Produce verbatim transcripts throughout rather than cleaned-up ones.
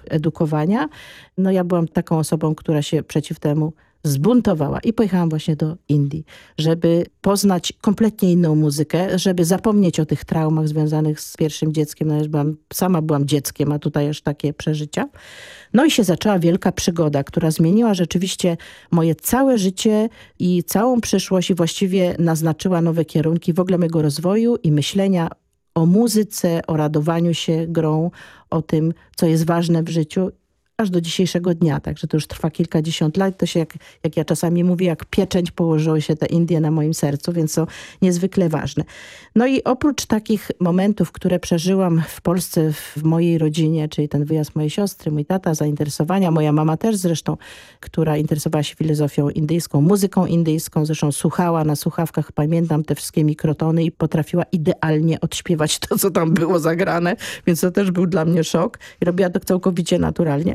edukowania. No ja byłam taką osobą, która się przeciw temu zbuntowała i pojechałam właśnie do Indii, żeby poznać kompletnie inną muzykę, żeby zapomnieć o tych traumach związanych z pierwszym dzieckiem. No, ja byłam, sama byłam dzieckiem, a tutaj już takie przeżycia. No i się zaczęła wielka przygoda, która zmieniła rzeczywiście moje całe życie i całą przyszłość i właściwie naznaczyła nowe kierunki w ogóle mego rozwoju i myślenia o muzyce, o radowaniu się grą, o tym, co jest ważne w życiu, aż do dzisiejszego dnia. Także to już trwa kilkadziesiąt lat. To się, jak, jak ja czasami mówię, jak pieczęć położyły się te Indie na moim sercu, więc są niezwykle ważne. No i oprócz takich momentów, które przeżyłam w Polsce, w mojej rodzinie, czyli ten wyjazd mojej siostry, mój tata, zainteresowania, moja mama też zresztą, która interesowała się filozofią indyjską, muzyką indyjską, zresztą słuchała na słuchawkach, pamiętam te wszystkie mikrotony i potrafiła idealnie odśpiewać to, co tam było zagrane, więc to też był dla mnie szok i robiła to całkowicie naturalnie.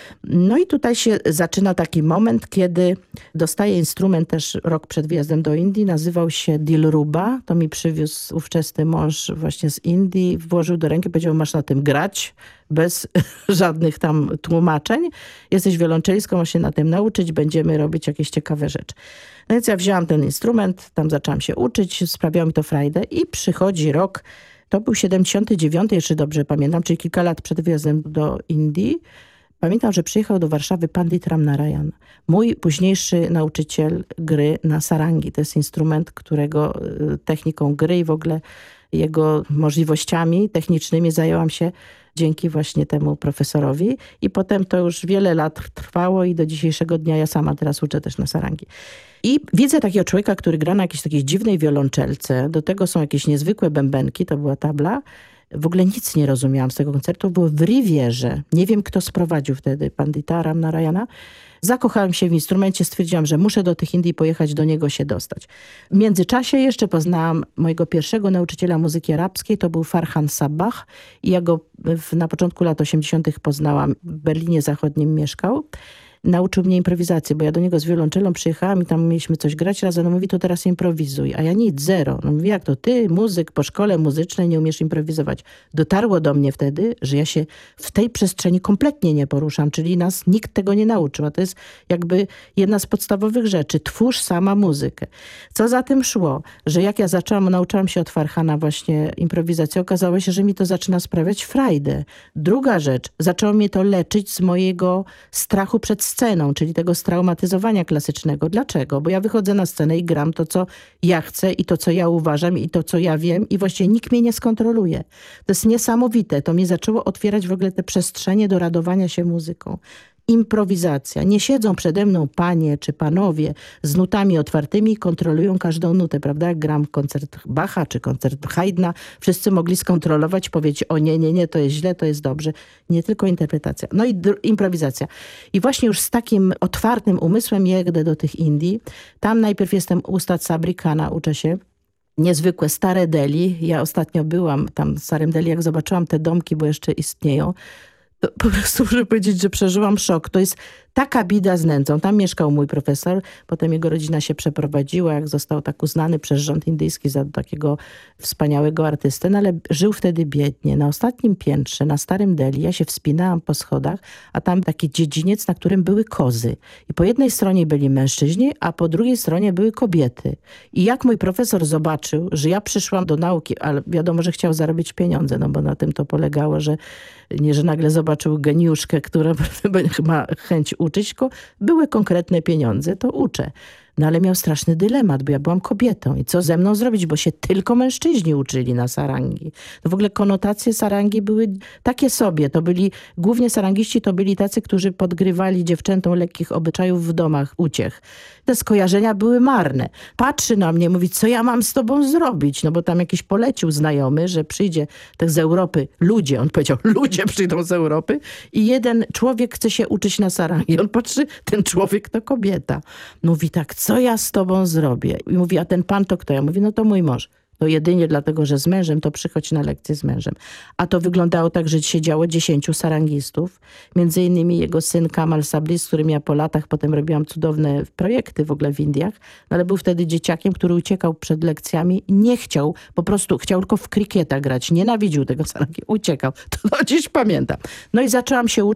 No i tutaj się zaczyna taki moment, kiedy dostaję instrument też rok przed wyjazdem do Indii. Nazywał się Dilruba. To mi przywiózł ówczesny mąż właśnie z Indii. Włożył do ręki, powiedział, masz na tym grać bez żadnych tam tłumaczeń. Jesteś wiolonczelistką, masz się na tym nauczyć, będziemy robić jakieś ciekawe rzeczy. No więc ja wzięłam ten instrument, tam zaczęłam się uczyć, sprawiało mi to frajdę i przychodzi rok, to był siedemdziesiąty dziewiąty, jeszcze dobrze pamiętam, czyli kilka lat przed wyjazdem do Indii. Pamiętam, że przyjechał do Warszawy Pandit Ram Narayan, mój późniejszy nauczyciel gry na sarangi. To jest instrument, którego techniką gry i w ogóle jego możliwościami technicznymi zajęłam się dzięki właśnie temu profesorowi. I potem to już wiele lat trwało i do dzisiejszego dnia ja sama teraz uczę też na sarangi. I widzę takiego człowieka, który gra na jakiejś takiej dziwnej wiolonczelce. Do tego są jakieś niezwykłe bębenki, to była tabla. W ogóle nic nie rozumiałam z tego koncertu. Było w Rivierze. Nie wiem, kto sprowadził wtedy Pandita Ram Narayana. Zakochałam się w instrumencie, stwierdziłam, że muszę do tych Indii pojechać, do niego się dostać. W międzyczasie jeszcze poznałam mojego pierwszego nauczyciela muzyki arabskiej, to był Farhan Sabbah i ja go w, na początku lat osiemdziesiątych poznałam. W Berlinie Zachodnim mieszkał. Nauczył mnie improwizacji, bo ja do niego z wiolonczelą przyjechałam i tam mieliśmy coś grać razem. On mówi, to teraz improwizuj. A ja nic, zero. No mówi, jak to ty, muzyk, po szkole muzycznej nie umiesz improwizować. Dotarło do mnie wtedy, że ja się w tej przestrzeni kompletnie nie poruszam, czyli nas nikt tego nie nauczył. A to jest jakby jedna z podstawowych rzeczy. Twórz sama muzykę. Co za tym szło? Że jak ja zaczęłam, nauczyłam się od Farhana właśnie improwizacji, okazało się, że mi to zaczyna sprawiać frajdę. Druga rzecz, zaczęło mnie to leczyć z mojego strachu przed sceną, czyli tego straumatyzowania klasycznego. Dlaczego? Bo ja wychodzę na scenę i gram to, co ja chcę i to, co ja uważam i to, co ja wiem i właściwie nikt mnie nie skontroluje. To jest niesamowite. To mnie zaczęło otwierać w ogóle te przestrzenie do radowania się muzyką. Improwizacja. Nie siedzą przede mną panie czy panowie z nutami otwartymi i kontrolują każdą nutę, prawda? Jak gram koncert Bacha czy koncert Haydna, wszyscy mogli skontrolować, powiedzieć, o nie, nie, nie, to jest źle, to jest dobrze. Nie tylko interpretacja. No i improwizacja. I właśnie już z takim otwartym umysłem jedę do tych Indii. Tam najpierw jestem u Ustad Sabri Khana, uczę się. Niezwykłe, stare Delhi. Ja ostatnio byłam tam w starym Delhi, jak zobaczyłam te domki, bo jeszcze istnieją, to po prostu muszę powiedzieć, że przeżyłam szok. To jest taka bida z nędzą. Tam mieszkał mój profesor, potem jego rodzina się przeprowadziła, jak został tak uznany przez rząd indyjski za takiego wspaniałego artystę, no ale żył wtedy biednie. Na ostatnim piętrze, na starym Delhi, ja się wspinałam po schodach, a tam taki dziedziniec, na którym były kozy. I po jednej stronie byli mężczyźni, a po drugiej stronie były kobiety. I jak mój profesor zobaczył, że ja przyszłam do nauki, ale wiadomo, że chciał zarobić pieniądze, no bo na tym to polegało, że nie, że nagle zobaczył geniuszkę, która ma chęć uczyć, tylko były konkretne pieniądze, to uczę. No ale miał straszny dylemat, bo ja byłam kobietą i co ze mną zrobić, bo się tylko mężczyźni uczyli na sarangi. To w ogóle konotacje sarangi były takie sobie. To byli, głównie sarangiści to byli tacy, którzy podgrywali dziewczętom lekkich obyczajów w domach uciech. Te skojarzenia były marne. Patrzy na mnie, mówi, co ja mam z tobą zrobić? No bo tam jakiś polecił znajomy, że przyjdzie tak z Europy, ludzie, on powiedział, ludzie przyjdą z Europy i jeden człowiek chce się uczyć na sarangi. On patrzy, ten człowiek to kobieta. Mówi tak, co ja z tobą zrobię? I mówi, a ten pan to kto? Ja mówię, no to mój mąż. To jedynie dlatego, że z mężem, to przychodź na lekcję z mężem. A to wyglądało tak, że siedziało dziesięciu sarangistów. Między innymi jego syn Kamal Sabri, z którym ja po latach potem robiłam cudowne projekty w ogóle w Indiach. No ale był wtedy dzieciakiem, który uciekał przed lekcjami. Nie chciał, po prostu chciał tylko w krykieta grać. Nienawidził tego sarangi. Uciekał. To do dziś pamiętam. No i zaczęłam się uczyć.